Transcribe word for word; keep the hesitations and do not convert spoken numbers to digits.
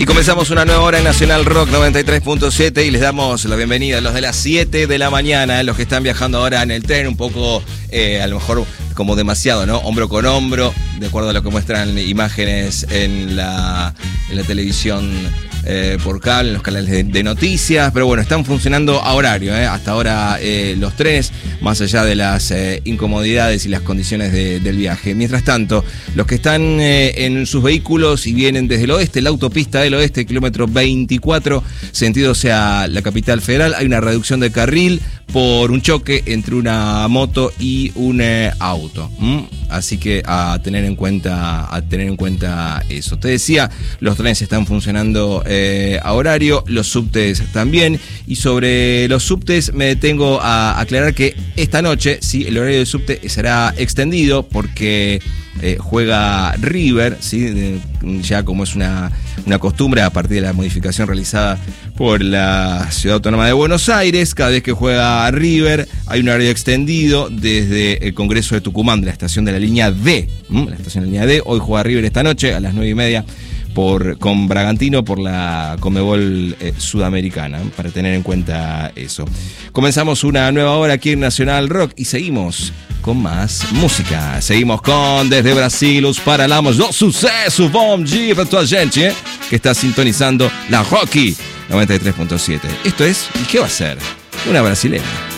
Y comenzamos una nueva hora en Nacional Rock noventa y tres punto siete y les damos la bienvenida a los de las siete de la mañana, los que están viajando ahora en el tren, un poco, eh, a lo mejor como demasiado, ¿no? Hombro con hombro, de acuerdo a lo que muestran imágenes en la, en la televisión eh, por cable, en los canales de, de noticias, pero bueno, están funcionando a horario, ¿eh? Hasta ahora eh, los trenes, más allá de las eh, incomodidades y las condiciones de, del viaje. Mientras tanto, los que están eh, en sus vehículos y vienen desde el oeste, la autopista del oeste, kilómetro veinticuatro, sentido hacia la capital federal, hay una reducción de carril por un choque entre una moto y un eh, auto. ¿Mm? Así que a tener en cuenta, a tener en cuenta eso. Te decía, los trenes están funcionando eh, a horario, los subtes también. Y sobre los subtes me detengo a aclarar que esta noche, sí, el horario del subte será extendido porque eh, juega River, sí, de, ya como es una, una costumbre a partir de la modificación realizada por la Ciudad Autónoma de Buenos Aires. Cada vez que juega River hay un horario extendido desde el Congreso de Tucumán, de la estación de la línea D. ¿Mm? La estación de la línea D. Hoy juega River esta noche a las nueve y media por, con Bragantino por la Conmebol eh, Sudamericana, para tener en cuenta eso. Comenzamos una nueva hora aquí en Nacional Rock y seguimos com mais música. Seguimos com Desde Brasil, os Paralamas do Sucesso. Bom dia para toda a gente, eh, que está sintonizando la Rocky noventa y tres punto siete. Esto es, ¿y qué va a ser? Una brasileña.